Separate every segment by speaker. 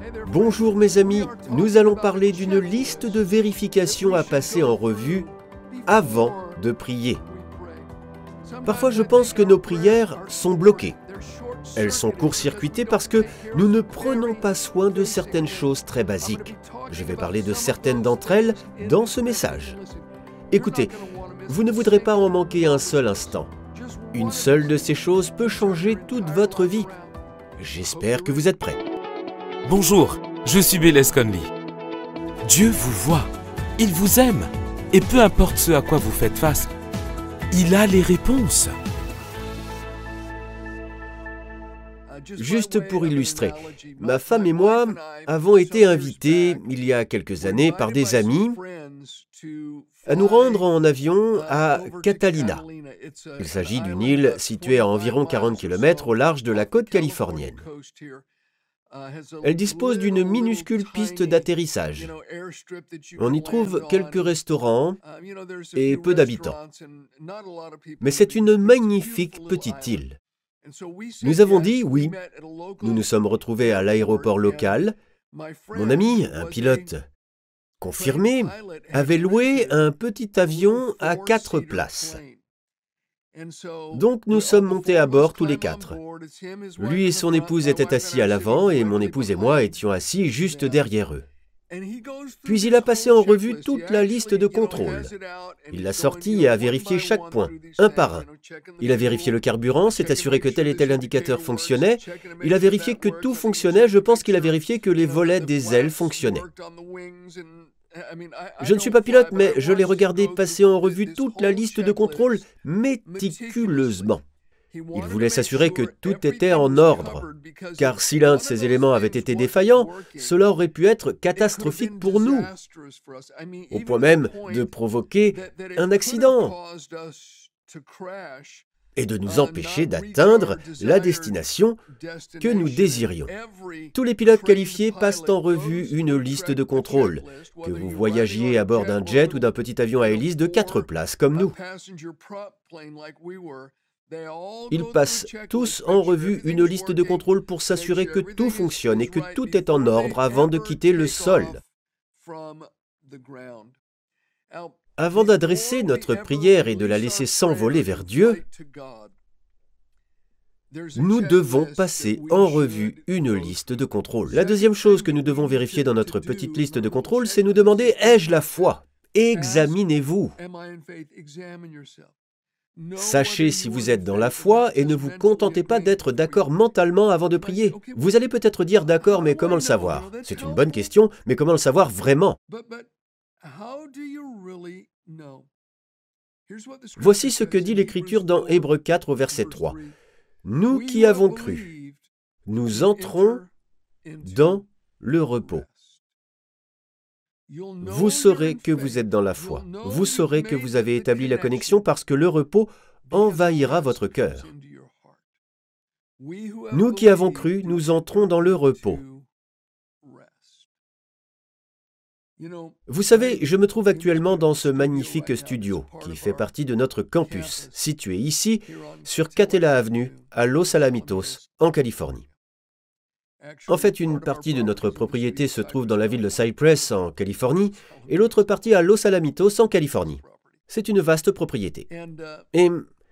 Speaker 1: Bonjour mes amis, nous allons parler d'une liste de vérifications à passer en revue avant de prier. Parfois je pense que nos prières sont bloquées. Elles sont court-circuitées parce que nous ne prenons pas soin de certaines choses très basiques. Je vais parler de certaines d'entre elles dans ce message. Écoutez, vous ne voudrez pas en manquer un seul instant. Une seule de ces choses peut changer toute votre vie. J'espère que vous êtes prêts.
Speaker 2: Bonjour, je suis Bélès Conley. Dieu vous voit, il vous aime, et peu importe ce à quoi vous faites face, il a les réponses.
Speaker 1: Juste pour illustrer, ma femme et moi avons été invités, il y a quelques années, par des amis à nous rendre en avion à Catalina. Il s'agit d'une île située à environ 40 km au large de la côte californienne. Elle dispose d'une minuscule piste d'atterrissage. On y trouve quelques restaurants et peu d'habitants. Mais c'est une magnifique petite île. Nous avons dit oui. Nous nous sommes retrouvés à l'aéroport local. Mon ami, un pilote confirmé, avait loué un petit avion à 4 places. Donc nous sommes montés à bord tous les 4. Lui et son épouse étaient assis à l'avant et mon épouse et moi étions assis juste derrière eux. Puis il a passé en revue toute la liste de contrôle. Il l'a sortie et a vérifié chaque point, un par un. Il a vérifié le carburant, s'est assuré que tel et tel indicateur fonctionnait. Il a vérifié que tout fonctionnait. Je pense qu'il a vérifié que les volets des ailes fonctionnaient. Je ne suis pas pilote, mais je l'ai regardé passer en revue toute la liste de contrôle méticuleusement. Il voulait s'assurer que tout était en ordre, car si l'un de ces éléments avait été défaillant, cela aurait pu être catastrophique pour nous, au point même de provoquer un accident et de nous empêcher d'atteindre la destination que nous désirions. Tous les pilotes qualifiés passent en revue une liste de contrôle, que vous voyagiez à bord d'un jet ou d'un petit avion à hélice de 4 places comme nous. Ils passent tous en revue une liste de contrôle pour s'assurer que tout fonctionne et que tout est en ordre avant de quitter le sol. Avant d'adresser notre prière et de la laisser s'envoler vers Dieu, nous devons passer en revue une liste de contrôle. La deuxième chose que nous devons vérifier dans notre petite liste de contrôle, c'est nous demander « Ai-je la foi ?» Examinez-vous. Sachez si vous êtes dans la foi et ne vous contentez pas d'être d'accord mentalement avant de prier. Vous allez peut-être dire d'accord, mais comment le savoir? C'est une bonne question, mais comment le savoir vraiment? Voici ce que dit l'Écriture dans Hébreux 4 au verset 3. Nous qui avons cru, nous entrons dans le repos. Vous saurez que vous êtes dans la foi. Vous saurez que vous avez établi la connexion parce que le repos envahira votre cœur. Nous qui avons cru, nous entrons dans le repos. Vous savez, je me trouve actuellement dans ce magnifique studio qui fait partie de notre campus, situé ici, sur Catella Avenue, à Los Alamitos, en Californie. En fait, une partie de notre propriété se trouve dans la ville de Cypress, en Californie, et l'autre partie à Los Alamitos, en Californie. C'est une vaste propriété. Et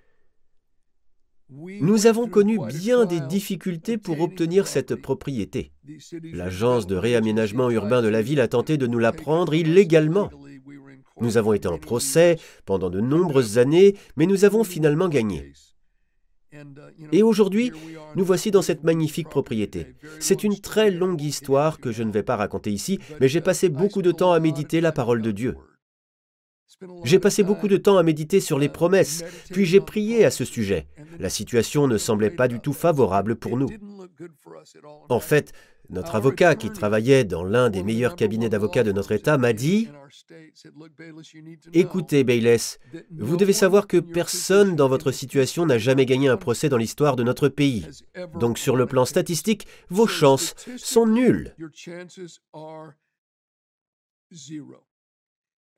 Speaker 1: nous avons connu bien des difficultés pour obtenir cette propriété. L'agence de réaménagement urbain de la ville a tenté de nous la prendre illégalement. Nous avons été en procès pendant de nombreuses années, mais nous avons finalement gagné. Et aujourd'hui, nous voici dans cette magnifique propriété. C'est une très longue histoire que je ne vais pas raconter ici, mais j'ai passé beaucoup de temps à méditer la parole de Dieu. J'ai passé beaucoup de temps à méditer sur les promesses, puis j'ai prié à ce sujet. La situation ne semblait pas du tout favorable pour nous. En fait, notre avocat, qui travaillait dans l'un des meilleurs cabinets d'avocats de notre État, m'a dit « Écoutez, Bélès, vous devez savoir que personne dans votre situation n'a jamais gagné un procès dans l'histoire de notre pays. Donc sur le plan statistique, vos chances sont nulles. »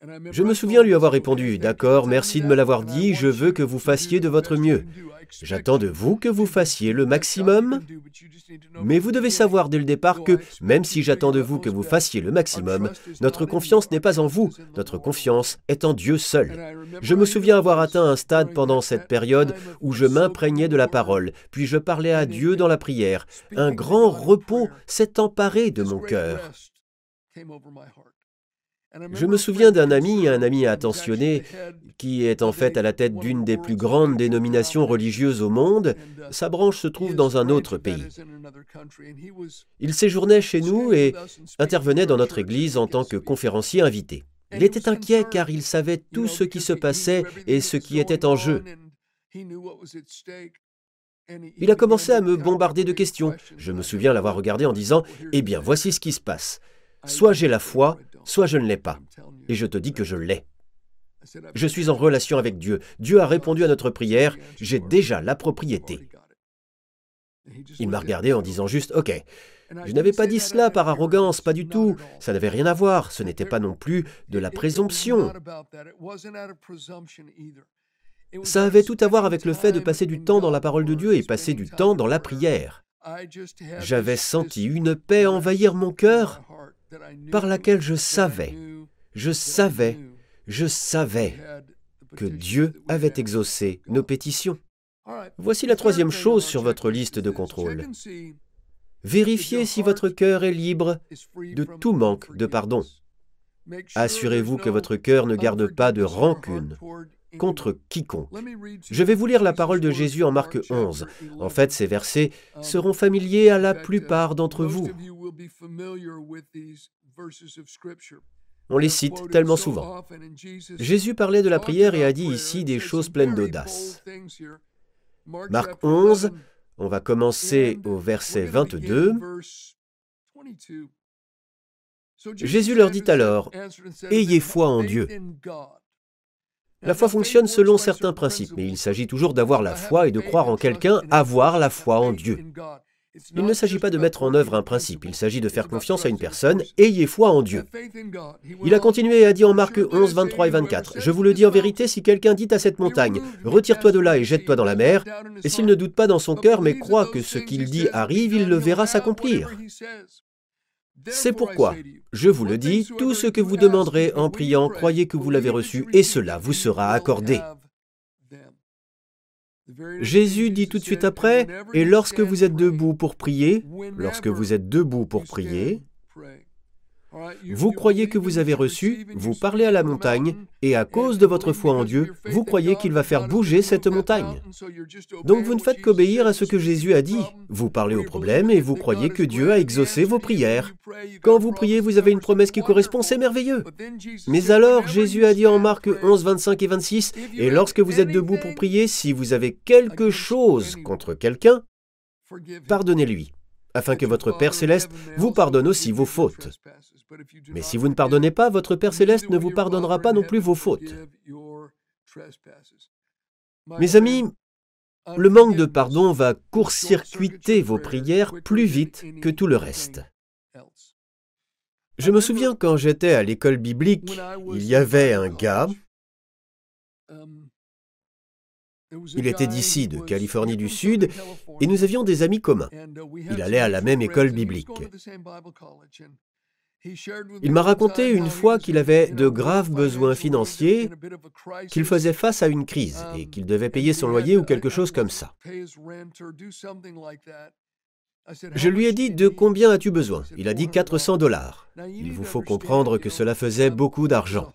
Speaker 1: Je me souviens lui avoir répondu, « D'accord, merci de me l'avoir dit, je veux que vous fassiez de votre mieux. J'attends de vous que vous fassiez le maximum, mais vous devez savoir dès le départ que, même si j'attends de vous que vous fassiez le maximum, notre confiance n'est pas en vous, notre confiance est en Dieu seul. » Je me souviens avoir atteint un stade pendant cette période où je m'imprégnais de la parole, puis je parlais à Dieu dans la prière. Un grand repos s'est emparé de mon cœur. Je me souviens d'un ami, un ami attentionné, qui est en fait à la tête d'une des plus grandes dénominations religieuses au monde. Sa branche se trouve dans un autre pays. Il séjournait chez nous et intervenait dans notre église en tant que conférencier invité. Il était inquiet car il savait tout ce qui se passait et ce qui était en jeu. Il a commencé à me bombarder de questions. Je me souviens l'avoir regardé en disant « Eh bien, voici ce qui se passe. Soit j'ai la foi, soit je ne l'ai pas. Et je te dis que je l'ai. Je suis en relation avec Dieu. Dieu a répondu à notre prière. J'ai déjà la propriété. » Il m'a regardé en disant juste « Ok, je n'avais pas dit cela par arrogance, pas du tout. Ça n'avait rien à voir. Ce n'était pas non plus de la présomption. Ça avait tout à voir avec le fait de passer du temps dans la parole de Dieu et passer du temps dans la prière. J'avais senti une paix envahir mon cœur par laquelle je savais que Dieu avait exaucé nos pétitions. Voici la troisième chose sur votre liste de contrôle. Vérifiez si votre cœur est libre de tout manque de pardon. Assurez-vous que votre cœur ne garde pas de rancune contre quiconque. Je vais vous lire la parole de Jésus en Marc 11. En fait, ces versets seront familiers à la plupart d'entre vous. On les cite tellement souvent. Jésus parlait de la prière et a dit ici des choses pleines d'audace. Marc 11, on va commencer au verset 22. Jésus leur dit alors, « Ayez foi en Dieu. » La foi fonctionne selon certains principes, mais il s'agit toujours d'avoir la foi et de croire en quelqu'un, avoir la foi en Dieu. Il ne s'agit pas de mettre en œuvre un principe, il s'agit de faire confiance à une personne, ayez foi en Dieu. Il a continué et a dit en Marc 11, 23 et 24, « Je vous le dis en vérité, si quelqu'un dit à cette montagne, retire-toi de là et jette-toi dans la mer, et s'il ne doute pas dans son cœur, mais croit que ce qu'il dit arrive, il le verra s'accomplir. C'est pourquoi, je vous le dis, tout ce que vous demanderez en priant, croyez que vous l'avez reçu, et cela vous sera accordé. » Jésus dit tout de suite après, « Et lorsque vous êtes debout pour prier, vous croyez que vous avez reçu, vous parlez à la montagne, et à cause de votre foi en Dieu, vous croyez qu'il va faire bouger cette montagne. Donc vous ne faites qu'obéir à ce que Jésus a dit. Vous parlez au problème et vous croyez que Dieu a exaucé vos prières. Quand vous priez, vous avez une promesse qui correspond, c'est merveilleux. Mais alors, Jésus a dit en Marc 11, 25 et 26, « Et lorsque vous êtes debout pour prier, si vous avez quelque chose contre quelqu'un, pardonnez-lui, afin que votre Père céleste vous pardonne aussi vos fautes. Mais si vous ne pardonnez pas, votre Père céleste ne vous pardonnera pas non plus vos fautes. » Mes amis, le manque de pardon va court-circuiter vos prières plus vite que tout le reste. Je me souviens quand j'étais à l'école biblique, il y avait un gars, il était d'ici, de Californie du Sud, et nous avions des amis communs. Il allait à la même école biblique. Il m'a raconté une fois qu'il avait de graves besoins financiers, qu'il faisait face à une crise et qu'il devait payer son loyer ou quelque chose comme ça. Je lui ai dit « De combien as-tu besoin ?» Il a dit « 400 $. Il vous faut comprendre que cela faisait beaucoup d'argent.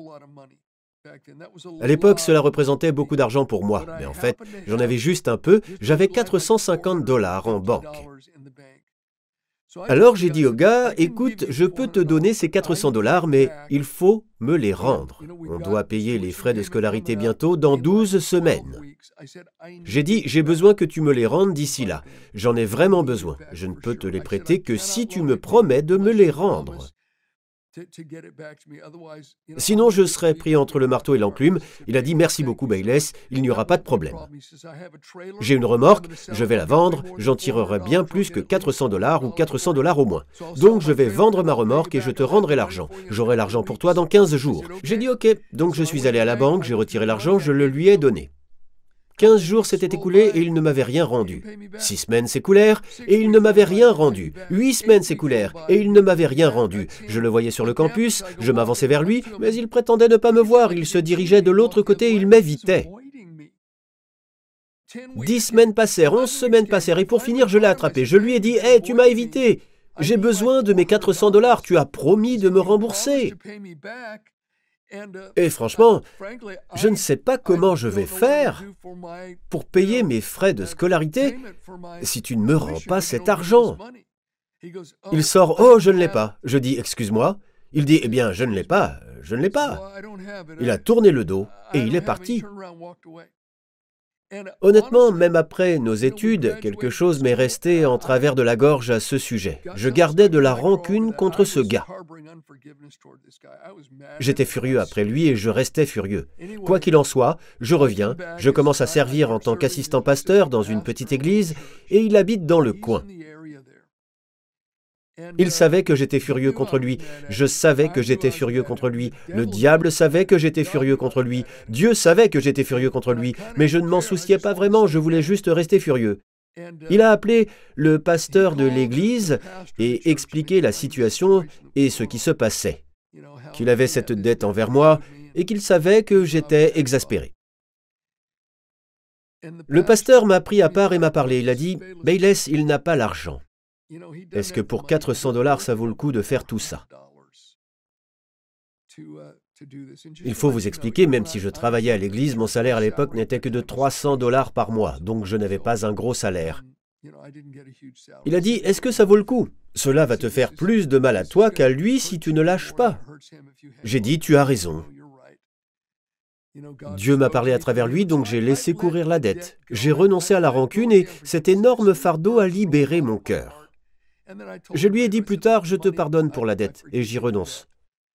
Speaker 1: À l'époque, cela représentait beaucoup d'argent pour moi, mais en fait, j'en avais juste un peu, j'avais 450 $ en banque. Alors j'ai dit au gars, « Écoute, je peux te donner ces 400 $, mais il faut me les rendre. On doit payer les frais de scolarité bientôt dans 12 semaines. » J'ai dit, « J'ai besoin que tu me les rendes d'ici là. J'en ai vraiment besoin. Je ne peux te les prêter que si tu me promets de me les rendre. » Sinon, je serais pris entre le marteau et l'enclume. Il a dit « Merci beaucoup, Bayless, il n'y aura pas de problème. J'ai une remorque, je vais la vendre, j'en tirerai bien plus que 400 $ ou 400 $ au moins. Donc je vais vendre ma remorque et je te rendrai l'argent. J'aurai l'argent pour toi dans 15 jours. » J'ai dit « Ok. » Donc je suis allé à la banque, j'ai retiré l'argent, je le lui ai donné. 15 jours s'étaient écoulés et il ne m'avait rien rendu. 6 semaines s'écoulèrent et il ne m'avait rien rendu. 8 semaines s'écoulèrent et il ne m'avait rien rendu. Je le voyais sur le campus, je m'avançais vers lui, mais il prétendait ne pas me voir. Il se dirigeait de l'autre côté et il m'évitait. 10 semaines passèrent, 11 semaines passèrent et pour finir, je l'ai attrapé. Je lui ai dit « Hey, tu m'as évité. J'ai besoin de mes 400 $. Tu as promis de me rembourser. » Et franchement, je ne sais pas comment je vais faire pour payer mes frais de scolarité si tu ne me rends pas cet argent. Il sort « Oh, je ne l'ai pas. » Je dis « Excuse-moi. » Il dit « Eh bien, je ne l'ai pas. Je ne l'ai pas. » Il a tourné le dos et il est parti. Honnêtement, même après nos études, quelque chose m'est resté en travers de la gorge à ce sujet. Je gardais de la rancune contre ce gars. J'étais furieux après lui et je restais furieux. Quoi qu'il en soit, je reviens, je commence à servir en tant qu'assistant pasteur dans une petite église et il habite dans le coin. Il savait que j'étais furieux contre lui. Je savais que j'étais furieux contre lui. Le diable savait que j'étais furieux contre lui. Dieu savait que j'étais furieux contre lui. Mais je ne m'en souciais pas vraiment, je voulais juste rester furieux. Il a appelé le pasteur de l'église et expliqué la situation et ce qui se passait. Qu'il avait cette dette envers moi et qu'il savait que j'étais exaspéré. Le pasteur m'a pris à part et m'a parlé. Il a dit « Bayless, il n'a pas l'argent. Est-ce que pour 400 $, ça vaut le coup de faire tout ça? Il faut vous expliquer, même si je travaillais à l'église, mon salaire à l'époque n'était que de 300 $ par mois, donc je n'avais pas un gros salaire. Il a dit, est-ce que ça vaut le coup? Cela va te faire plus de mal à toi qu'à lui si tu ne lâches pas. J'ai dit, tu as raison. Dieu m'a parlé à travers lui, donc j'ai laissé courir la dette. J'ai renoncé à la rancune et cet énorme fardeau a libéré mon cœur. Je lui ai dit plus tard, je te pardonne pour la dette, et j'y renonce.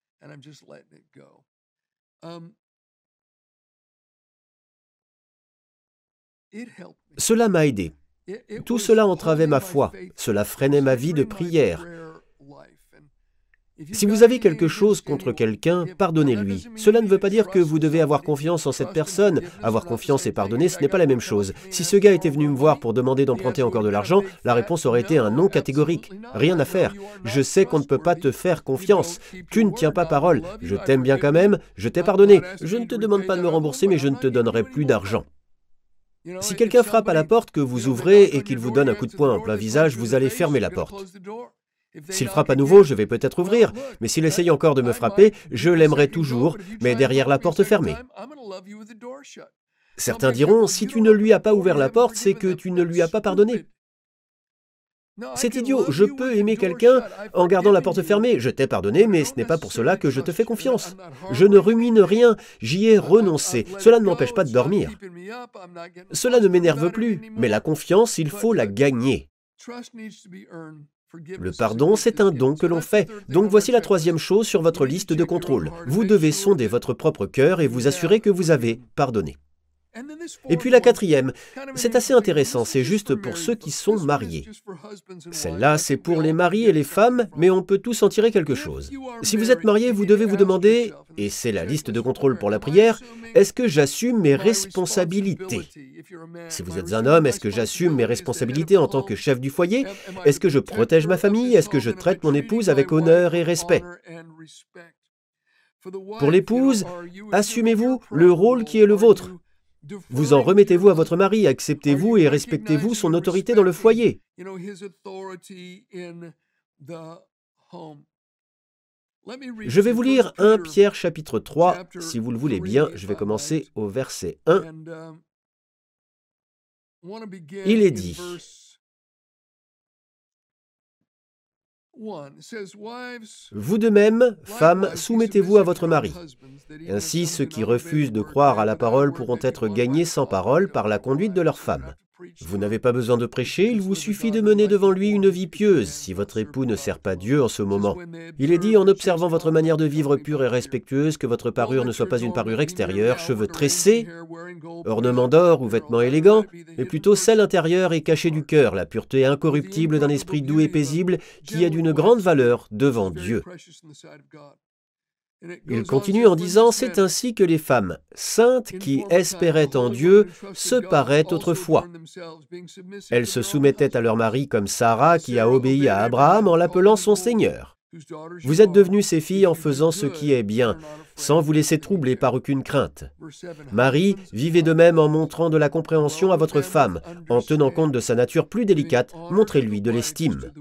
Speaker 1: Cela m'a aidé. Tout cela entravait ma foi, cela freinait ma vie de prière. Si vous avez quelque chose contre quelqu'un, pardonnez-lui. Cela ne veut pas dire que vous devez avoir confiance en cette personne. Avoir confiance et pardonner, ce n'est pas la même chose. Si ce gars était venu me voir pour demander d'emprunter encore de l'argent, la réponse aurait été un non catégorique. Rien à faire. Je sais qu'on ne peut pas te faire confiance. Tu ne tiens pas parole. Je t'aime bien quand même. Je t'ai pardonné. Je ne te demande pas de me rembourser, mais je ne te donnerai plus d'argent. Si quelqu'un frappe à la porte, que vous ouvrez et qu'il vous donne un coup de poing en plein visage, vous allez fermer la porte. S'il frappe à nouveau, je vais peut-être ouvrir, mais s'il essaye encore de me frapper, je l'aimerai toujours, mais derrière la porte fermée. Certains diront, si tu ne lui as pas ouvert la porte, c'est que tu ne lui as pas pardonné. C'est idiot, je peux aimer quelqu'un en gardant la porte fermée. Je t'ai pardonné, mais ce n'est pas pour cela que je te fais confiance. Je ne rumine rien, j'y ai renoncé. Cela ne m'empêche pas de dormir. Cela ne m'énerve plus, mais la confiance, il faut la gagner. Le pardon, c'est un don que l'on fait. Donc voici la troisième chose sur votre liste de contrôle. Vous devez sonder votre propre cœur et vous assurer que vous avez pardonné. Et puis la quatrième, c'est assez intéressant, c'est juste pour ceux qui sont mariés. Celle-là, c'est pour les maris et les femmes, mais on peut tous en tirer quelque chose. Si vous êtes marié, vous devez vous demander, et c'est la liste de contrôle pour la prière, est-ce que j'assume mes responsabilités? Si vous êtes un homme, est-ce que j'assume mes responsabilités en tant que chef du foyer? Est-ce que je protège ma famille? Est-ce que je traite mon épouse avec honneur et respect? Pour l'épouse, assumez-vous le rôle qui est le vôtre. Vous en remettez-vous à votre mari, acceptez-vous et respectez-vous son autorité dans le foyer. Je vais vous lire 1 Pierre chapitre 3, si vous le voulez bien, je vais commencer au verset 1. Il est dit, vous de même, femmes, soumettez-vous à votre mari. Ainsi, ceux qui refusent de croire à la parole pourront être gagnés sans parole par la conduite de leur femme. Vous n'avez pas besoin de prêcher, il vous suffit de mener devant lui une vie pieuse, si votre époux ne sert pas Dieu en ce moment. Il est dit, en observant votre manière de vivre pure et respectueuse, que votre parure ne soit pas une parure extérieure, cheveux tressés, ornements d'or ou vêtements élégants, mais plutôt celle intérieure et cachée du cœur, la pureté incorruptible d'un esprit doux et paisible, qui est d'une grande valeur devant Dieu. Il continue en disant, c'est ainsi que les femmes saintes qui espéraient en Dieu se paraient autrefois. Elles se soumettaient à leur mari comme Sarah qui a obéi à Abraham en l'appelant son Seigneur. Vous êtes devenus ses filles en faisant ce qui est bien, sans vous laisser troubler par aucune crainte. Marie, vivez de même en montrant de la compréhension à votre femme, en tenant compte de sa nature plus délicate, montrez-lui de l'estime.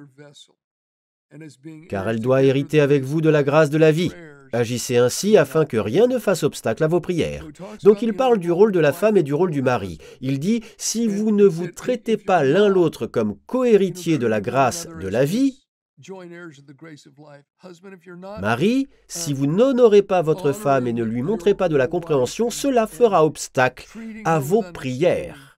Speaker 1: Car elle doit hériter avec vous de la grâce de la vie. Agissez ainsi afin que rien ne fasse obstacle à vos prières. Donc il parle du rôle de la femme et du rôle du mari. Il dit, si vous ne vous traitez pas l'un l'autre comme cohéritiers de la grâce de la vie, Marie, si vous n'honorez pas votre femme et ne lui montrez pas de la compréhension, cela fera obstacle à vos prières.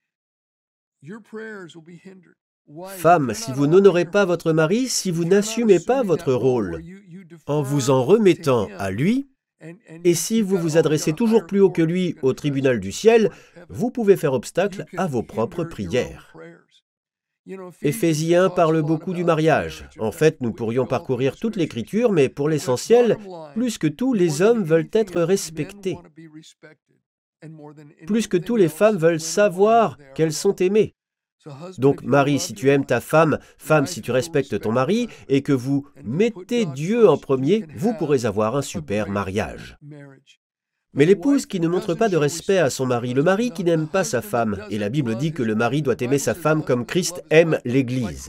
Speaker 1: Femme, si vous n'honorez pas votre mari, si vous n'assumez pas votre rôle en vous en remettant à lui, et si vous vous adressez toujours plus haut que lui au tribunal du ciel, vous pouvez faire obstacle à vos propres prières. Éphésiens parle beaucoup du mariage. En fait, nous pourrions parcourir toute l'Écriture, mais pour l'essentiel, plus que tout, les hommes veulent être respectés. Plus que tout, les femmes veulent savoir qu'elles sont aimées. Donc, mari, si tu aimes ta femme, femme, si tu respectes ton mari, et que vous mettez Dieu en premier, vous pourrez avoir un super mariage. Mais l'épouse qui ne montre pas de respect à son mari, le mari qui n'aime pas sa femme, et la Bible dit que le mari doit aimer sa femme comme Christ aime l'Église.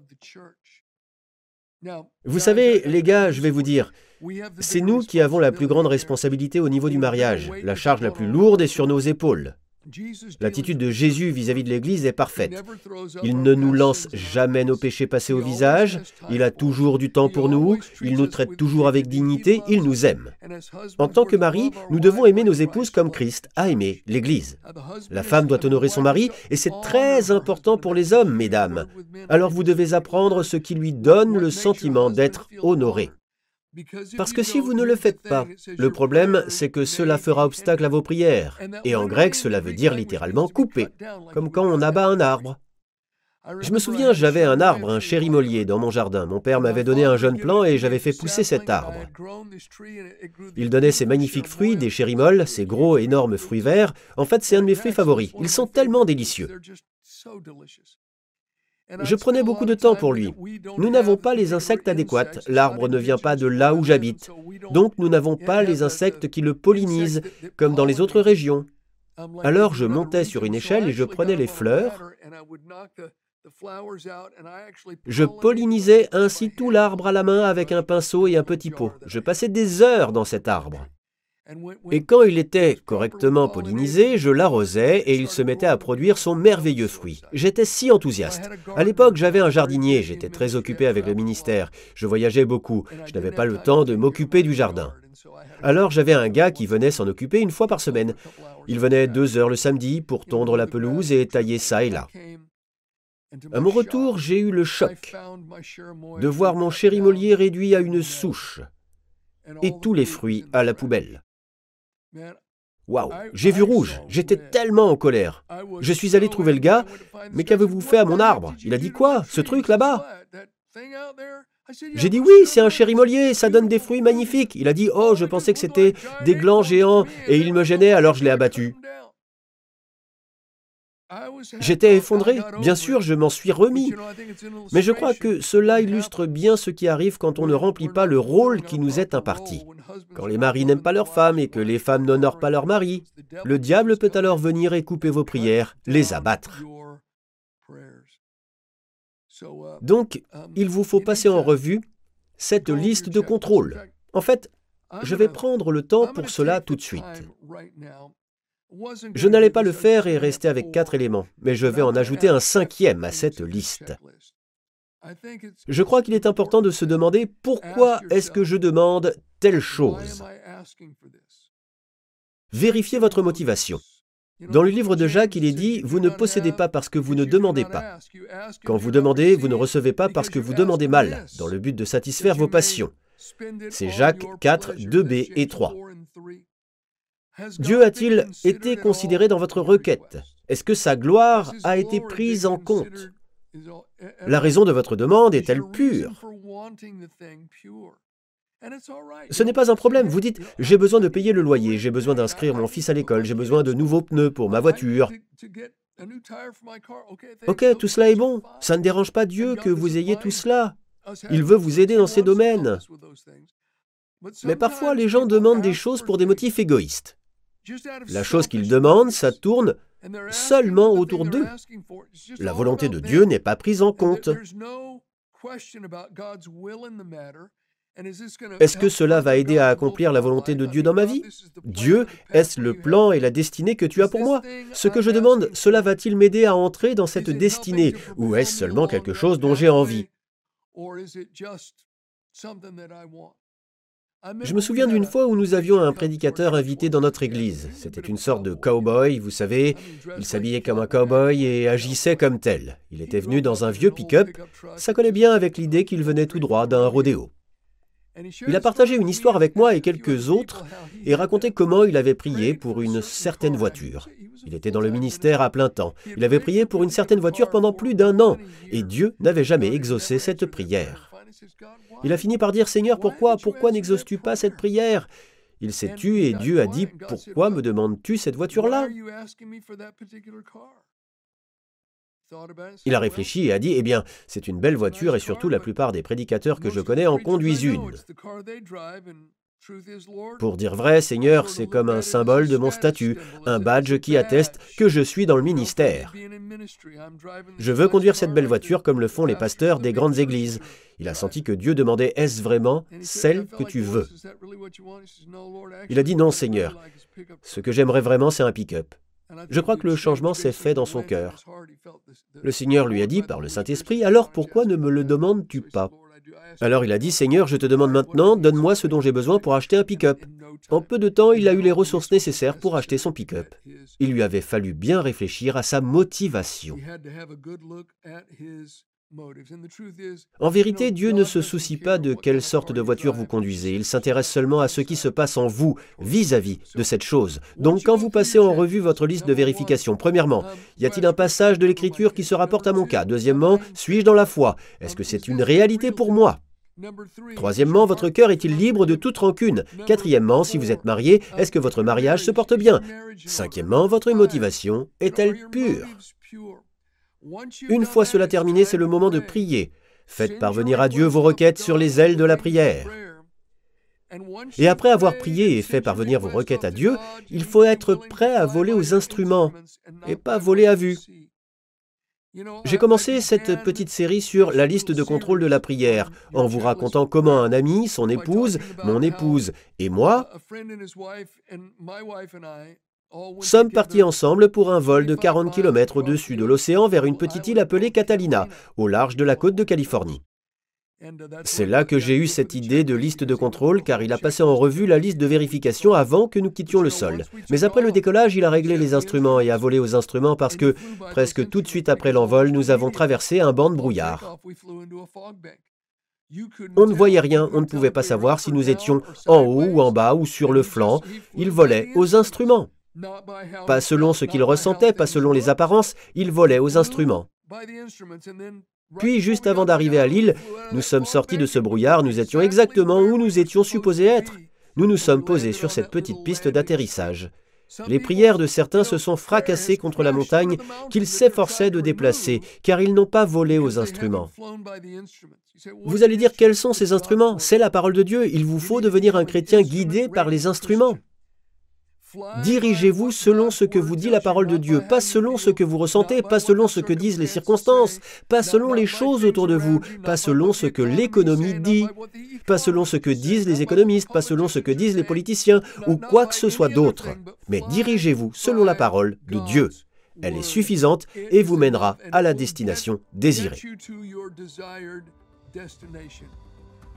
Speaker 1: Vous savez, les gars, je vais vous dire, c'est nous qui avons la plus grande responsabilité au niveau du mariage. La charge la plus lourde est sur nos épaules. L'attitude de Jésus vis-à-vis de l'Église est parfaite. Il ne nous lance jamais nos péchés passés au visage, il a toujours du temps pour nous, il nous traite toujours avec dignité, il nous aime. En tant que mari, nous devons aimer nos épouses comme Christ a aimé l'Église. La femme doit honorer son mari, et c'est très important pour les hommes, mesdames. Alors vous devez apprendre ce qui lui donne le sentiment d'être honoré. Parce que si vous ne le faites pas, le problème, c'est que cela fera obstacle à vos prières. Et en grec, cela veut dire littéralement couper, comme quand on abat un arbre. Je me souviens, j'avais un arbre, un chérimolier, dans mon jardin. Mon père m'avait donné un jeune plant et j'avais fait pousser cet arbre. Il donnait ces magnifiques fruits, des chérimoles, ces gros, énormes fruits verts. En fait, c'est un de mes fruits favoris. Ils sont tellement délicieux. Je prenais beaucoup de temps pour lui. Nous n'avons pas les insectes adéquats. L'arbre ne vient pas de là où j'habite. Donc nous n'avons pas les insectes qui le pollinisent, comme dans les autres régions. Alors je montais sur une échelle et je prenais les fleurs. Je pollinisais ainsi tout l'arbre à la main avec un pinceau et un petit pot. Je passais des heures dans cet arbre. Et quand il était correctement pollinisé, je l'arrosais et il se mettait à produire son merveilleux fruit. J'étais si enthousiaste. À l'époque, j'avais un jardinier, j'étais très occupé avec le ministère. Je voyageais beaucoup, je n'avais pas le temps de m'occuper du jardin. Alors j'avais un gars qui venait s'en occuper une fois par semaine. Il venait 2 heures le samedi pour tondre la pelouse et tailler ça et là. À mon retour, j'ai eu le choc de voir mon chérimolier réduit à une souche et tous les fruits à la poubelle. Waouh, j'ai vu rouge, j'étais tellement en colère. Je suis allé trouver le gars, mais qu'avez-vous fait à mon arbre? Il a dit quoi, ce truc là-bas? J'ai dit oui, c'est un chérimolier, ça donne des fruits magnifiques. Il a dit, oh, je pensais que c'était des glands géants et il me gênait, alors je l'ai abattu. J'étais effondré, bien sûr, je m'en suis remis. Mais je crois que cela illustre bien ce qui arrive quand on ne remplit pas le rôle qui nous est imparti. Quand les maris n'aiment pas leurs femmes et que les femmes n'honorent pas leur mari, le diable peut alors venir et couper vos prières, les abattre. Donc, il vous faut passer en revue cette liste de contrôles. En fait, je vais prendre le temps pour cela tout de suite. Je n'allais pas le faire et rester avec 4 éléments, mais je vais en ajouter un 5e à cette liste. Je crois qu'il est important de se demander pourquoi est-ce que je demande telle chose. Vérifiez votre motivation. Dans le livre de Jacques, il est dit « Vous ne possédez pas parce que vous ne demandez pas. Quand vous demandez, vous ne recevez pas parce que vous demandez mal, dans le but de satisfaire vos passions. » C'est Jacques 4, 2b et 3. Dieu a-t-il été considéré dans votre requête? Est-ce que sa gloire a été prise en compte? La raison de votre demande est-elle pure? Ce n'est pas un problème. Vous dites « J'ai besoin de payer le loyer, j'ai besoin d'inscrire mon fils à l'école, j'ai besoin de nouveaux pneus pour ma voiture. » Ok, tout cela est bon. Ça ne dérange pas Dieu que vous ayez tout cela. Il veut vous aider dans ces domaines. Mais parfois, les gens demandent des choses pour des motifs égoïstes. La chose qu'ils demandent, ça tourne seulement autour d'eux. La volonté de Dieu n'est pas prise en compte. Est-ce que cela va aider à accomplir la volonté de Dieu dans ma vie? Dieu, est-ce le plan et la destinée que tu as pour moi? Ce que je demande, cela va-t-il m'aider à entrer dans cette destinée? Ou est-ce seulement quelque chose dont j'ai envie? Je me souviens d'une fois où nous avions un prédicateur invité dans notre église. C'était une sorte de cow-boy, vous savez. Il s'habillait comme un cow-boy et agissait comme tel. Il était venu dans un vieux pick-up. Ça collait bien avec l'idée qu'il venait tout droit d'un rodéo. Il a partagé une histoire avec moi et quelques autres et raconté comment il avait prié pour une certaine voiture. Il était dans le ministère à plein temps. Il avait prié pour une certaine voiture pendant plus d'1 an et Dieu n'avait jamais exaucé cette prière. Il a fini par dire « Seigneur, pourquoi n'exauces-tu pas cette prière ?» Il s'est tu et Dieu a dit « Pourquoi me demandes-tu cette voiture-là » Il a réfléchi et a dit « Eh bien, c'est une belle voiture et surtout la plupart des prédicateurs que je connais en conduisent une. » Pour dire vrai, Seigneur, c'est comme un symbole de mon statut, un badge qui atteste que je suis dans le ministère. Je veux conduire cette belle voiture comme le font les pasteurs des grandes églises. Il a senti que Dieu demandait « Est-ce vraiment celle que tu veux ?» Il a dit « Non, Seigneur. Ce que j'aimerais vraiment, c'est un pick-up. » Je crois que le changement s'est fait dans son cœur. Le Seigneur lui a dit par le Saint-Esprit « Alors pourquoi ne me le demandes-tu pas ?» Alors il a dit « Seigneur, je te demande maintenant, donne-moi ce dont j'ai besoin pour acheter un pick-up. » En peu de temps, il a eu les ressources nécessaires pour acheter son pick-up. Il lui avait fallu bien réfléchir à sa motivation. En vérité, Dieu ne se soucie pas de quelle sorte de voiture vous conduisez. Il s'intéresse seulement à ce qui se passe en vous, vis-à-vis de cette chose. Donc, quand vous passez en revue votre liste de vérification, premièrement, y a-t-il un passage de l'Écriture qui se rapporte à mon cas? Deuxièmement, suis-je dans la foi? Est-ce que c'est une réalité pour moi? Troisièmement, votre cœur est-il libre de toute rancune? Quatrièmement, si vous êtes marié, est-ce que votre mariage se porte bien? Cinquièmement, votre motivation est-elle pure? Une fois cela terminé, c'est le moment de prier. Faites parvenir à Dieu vos requêtes sur les ailes de la prière. Et après avoir prié et fait parvenir vos requêtes à Dieu, il faut être prêt à voler aux instruments et pas voler à vue. J'ai commencé cette petite série sur la liste de contrôle de la prière, en vous racontant comment un ami, son épouse, mon épouse et moi sommes partis ensemble pour un vol de 40 km au-dessus de l'océan vers une petite île appelée Catalina, au large de la côte de Californie. C'est là que j'ai eu cette idée de liste de contrôle, car il a passé en revue la liste de vérification avant que nous quittions le sol. Mais après le décollage, il a réglé les instruments et a volé aux instruments parce que, presque tout de suite après l'envol, nous avons traversé un banc de brouillard. On ne voyait rien, on ne pouvait pas savoir si nous étions en haut ou en bas ou sur le flanc. Il volait aux instruments. Pas selon ce qu'il ressentait, pas selon les apparences, il volait aux instruments. Puis, juste avant d'arriver à l'île, nous sommes sortis de ce brouillard, nous étions exactement où nous étions supposés être. Nous nous sommes posés sur cette petite piste d'atterrissage. Les prières de certains se sont fracassées contre la montagne qu'ils s'efforçaient de déplacer, car ils n'ont pas volé aux instruments. Vous allez dire, quels sont ces instruments? C'est la parole de Dieu, il vous faut devenir un chrétien guidé par les instruments. Dirigez-vous selon ce que vous dit la parole de Dieu, pas selon ce que vous ressentez, pas selon ce que disent les circonstances, pas selon les choses autour de vous, pas selon ce que l'économie dit, pas selon ce que disent les économistes, pas selon ce que disent les politiciens ou quoi que ce soit d'autre. Mais dirigez-vous selon la parole de Dieu. Elle est suffisante et vous mènera à la destination désirée.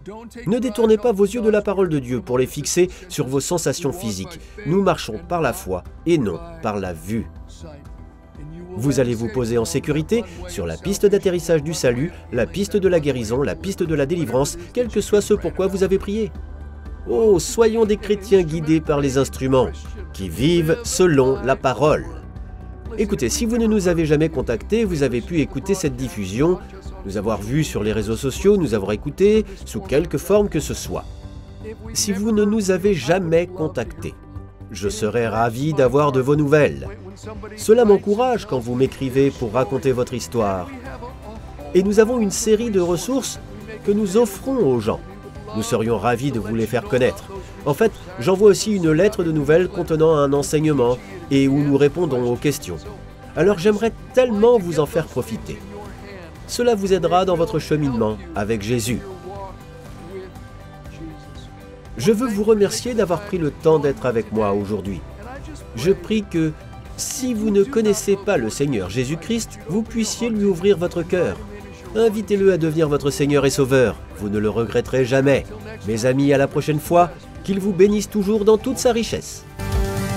Speaker 1: Ne détournez pas vos yeux de la parole de Dieu pour les fixer sur vos sensations physiques. Nous marchons par la foi et non par la vue. Vous allez vous poser en sécurité sur la piste d'atterrissage du salut, la piste de la guérison, la piste de la délivrance, quel que soit ce pourquoi vous avez prié. Oh, soyons des chrétiens guidés par les instruments, qui vivent selon la parole. Écoutez, si vous ne nous avez jamais contactés, vous avez pu écouter cette diffusion, nous avoir vus sur les réseaux sociaux, nous avoir écoutés, sous quelque forme que ce soit. Si vous ne nous avez jamais contactés, je serais ravi d'avoir de vos nouvelles. Cela m'encourage quand vous m'écrivez pour raconter votre histoire. Et nous avons une série de ressources que nous offrons aux gens. Nous serions ravis de vous les faire connaître. En fait, j'envoie aussi une lettre de nouvelles contenant un enseignement et où nous répondons aux questions. Alors j'aimerais tellement vous en faire profiter. Cela vous aidera dans votre cheminement avec Jésus. Je veux vous remercier d'avoir pris le temps d'être avec moi aujourd'hui. Je prie que, si vous ne connaissez pas le Seigneur Jésus-Christ, vous puissiez lui ouvrir votre cœur. Invitez-le à devenir votre Seigneur et Sauveur. Vous ne le regretterez jamais. Mes amis, à la prochaine fois, qu'il vous bénisse toujours dans toute sa richesse.